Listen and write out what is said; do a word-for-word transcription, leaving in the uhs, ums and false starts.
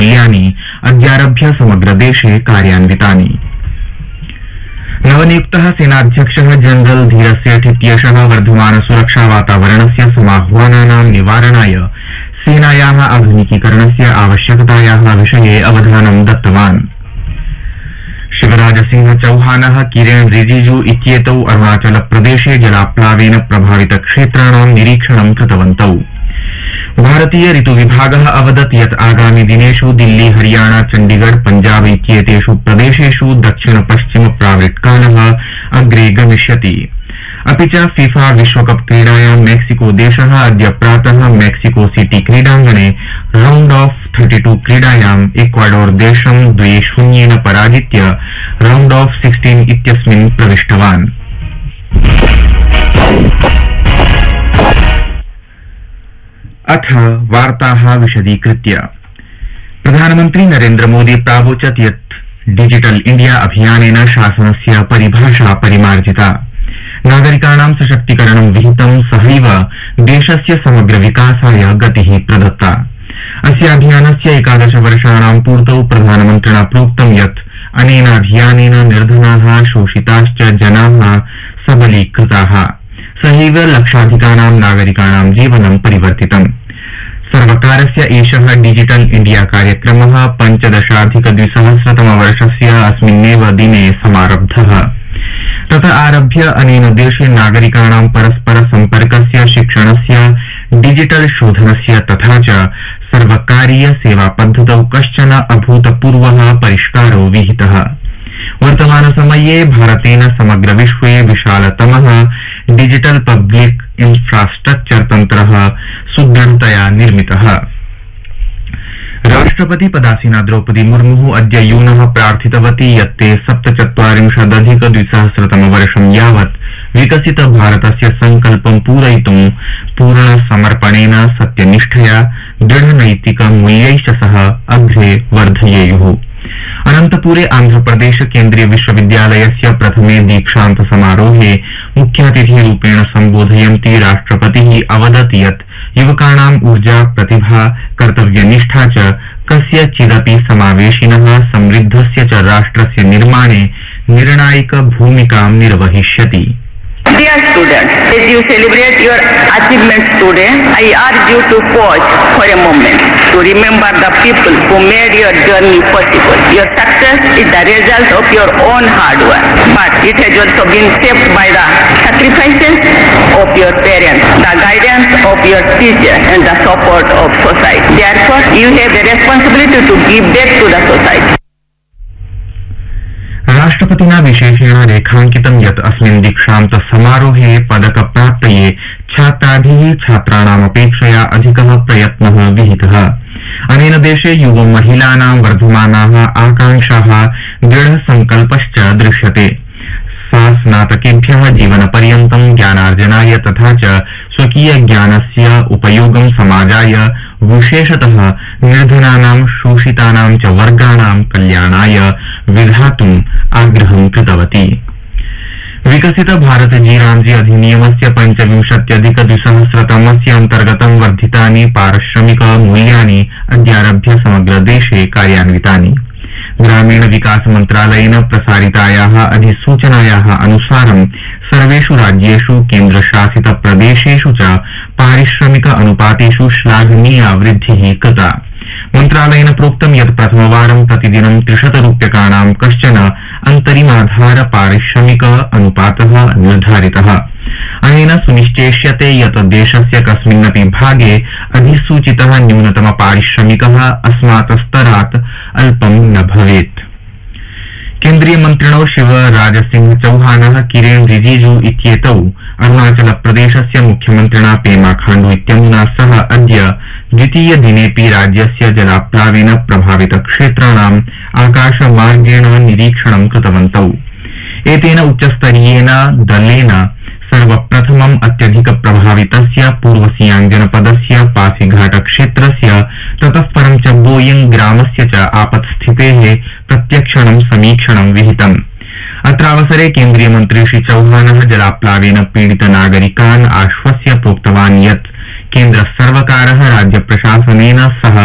यानि अद्यारभ्य समग्र देशे कार्यान्वितानि। नवनियुक्तः सेनाध्यक्षः जनरल धीरसेठ इत्येषः वर्धमान सुरक्षा वातावरणस्य समाह्वानानां निवारणाय सेनायाः आधुनिकीकरणस्य आवश्यकतायाः विषये अवधानं दत्तवान्। शिवराज सिंह चौहानः किरेन रिजिजू इत्येतौ अरुणाचल प्रदेशे जलाप्लावेन प्रभावित क्षेत्राणां निरीक्षणं कृतवन्तौ। भारतीय ऋतु विभागः अवदत् यत् आगामि दिनेषु दिल्ली हरियाणा चण्डीगढ़ पंजाब इत्येतेषु प्रदेशेषु दक्षिण पश्चिम प्रावृट्कालः अग्रे गमिष्यति। अपि च फीफा विश्वकप क्रीडायां मेक्सिको देशः अद्य प्रातः मेक्सिको सिटी क्रीडाङ्गणे राउंड ऑफ थर्टी टू क्रीडायाम् इक्वाडोर देशं द्वे शून्येन पराजित्य राउंड ऑफ सिक्सटीन इत्यस्मिन् प्रविष्टवान्। अथ वार्ताः विशदीकृत्य। प्रधानमन्त्री नरेन्द्र मोदी प्रावोचत् यत् डिजिटल इंडिया अभियानेन शासनस्य परिभाषा परिमार्जिता। नागरिकाणां सशक्तीकरणं विहितं सहैव देशस्य समग्र विकासाय गतिः प्रदत्ता। अस्य अभियानस्य एकादश वर्षाणां पूर्तौ प्रधानमन्त्रिणा प्रोक्तं यत् अनेन अभियानेन निर्धनाः शोषिताश्च जनाः सबलीकृताः, सहैव लक्षाधिकानां नागरिकाणां जीवनं परिवर्तितम्। सर्वकारस्य एषः डिजिटल इंडिया कार्यक्रमः पञ्चदशाधिक द्विसहस्रतमवर्षस्य अस्मिन्नेव दिने समारब्धः। तत आरभ्य अनेन देशे नागरिकाणां परस्पर सम्पर्कस्य, शिक्षणस्य, डिजिटल शोधनस्य तथा च सर्वकारीय सेवा पद्धतौ कश्चन अभूतपूर्वः परिष्कारो विहितः। वर्तमानसमये भारतेन समग्र विश्वे विशालतमः डिजिटल पब्लिक इंफ्रास्ट्रक्चर तन्त्रः सुदृढतया निर्मितः। राष्ट्रपति पदासीना द्रौपदी मुर्मुः अद्य यूनः प्रार्थितवती यत् ते सप्तचत्वारिंशदधिक द्विसहस्रतमवर्षं यावत् विकसित भारतस्य संकल्पं पूरयितुं पूर्णसमर्पणेन, सत्यनिष्ठया, दृढनैतिक मूल्यैश्च सह अग्रे वर्धयेयुः। अनन्तपुरे आन्ध्रप्रदेश केन्द्रीय विश्वविद्यालयस्य प्रथमे दीक्षान्त समारोहे मुख्यातिथिरूपेण सम्बोधयन्ती राष्ट्रपतिः अवदत् यत् युवकाणां ऊर्जा, प्रतिभा, कर्तव्यनिष्ठा च कस्यचिदपि समावेशिनः समृद्धस्य च राष्ट्रस्य निर्माणे निर्णायिक भूमिकां निर्वहिष्यति। Dear students, as you celebrate your achievements today, I urge you to pause for a moment to remember the people who made your journey possible. Your success is the result of your own hard work, but it has also been shaped by the sacrifices of your parents, the guidance of your teachers, and the support of society. Therefore, you have a responsibility to give back to the society. राष्ट्रपतिना विशेषेण रेखांकितं यत् अस्मिन् दीक्षान्त समारोहे पदक प्राप्तये छात्राभिः छात्राणामपेक्षया अधिकः प्रयत्नः विहितः। अनेन देशे युव महिलानां वर्धमानाः आकांक्षाः, दृढ संकल्पश्च दृश्यते। सा स्नातकेभ्यः जीवनपर्यन्तं ज्ञानार्जनाय तथा च स्वकीय ज्ञानस्य उपयोगं समाजाय, विशेषतः निर्धनानां शोषितानां च वर्गाणां कल्याणाय विधातुम् आग्रहं कृतवती। विकसित भारत जी रामजी अधिनियमस्य पञ्चविंशत्यधिक द्विसहस्रतमस्य अन्तर्गतं वर्धितानि पारिश्रमिक मूल्यानि अद्यारभ्य समग्र देशे कार्यान्वितानि। ग्रामीण विकास मन्त्रालयेन प्रसारितायाः अधिसूचनायाः अनुसारं सर्वेषु राज्येषु, केन्द्रशासित प्रदेशेषु च पारिश्रमिक अनुपातेषु श्लाघनीया वृद्धिः कृता। मन्त्रालयेन प्रोक्तं यत् प्रथमवारं प्रतिदिनं त्रिशत रूप्यकाणां कश्चन अन्तरिमाधार पारिश्रमिक अनुपातः निर्धारितः। अनेन सुनिश्चेष्यते यत् देशस्य कस्मिन्नपि भागे अधिसूचितः न्यूनतम पारिश्रमिकः अस्मात् स्तरात् अल्पं न भवेत्। केन्द्रीय मन्त्रिणो शिवराज सिंह चौहानः, किरेन रिजिजू इत्येतौ अरुणाचल प्रदेशस्य मुख्यमन्त्रिणा पेमा खांडू इत्यमुना सह अद्य द्वितीय दिनेपि राज्यस्य जलाप्लावेन प्रभावित क्षेत्राणाम् आकाशमार्गेण निरीक्षणं कृतवन्तौ। एतेन उच्चस्तरीयेन दलेन सर्वप्रथमम् अत्यधिक प्रभावितस्य पूर्व सियांग जनपदस्य पासीघाट क्षेत्रस्य, ततः परं च बोयिंग ग्रामस्य च आपत्स्थितेः प्रत्यक्षणं समीक्षणं विहितम्। अत्रावसरे केन्द्रीय मन्त्री श्री चौहानः जलाप्लावेन पीडित नागरिकान् आश्वस्य प्रोक्तवान् यत् केन्द्र सर्वकारः राज्य प्रशासनेन सह